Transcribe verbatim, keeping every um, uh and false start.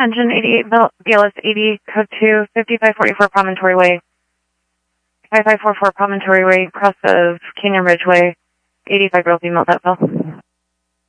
Engine eighty-eight, B L S eighty, code two, fifty-five forty-four Promontory Way. fifty-five forty-four Promontory Way, cross of Canyon Ridgeway, eighty-five girl female that fell.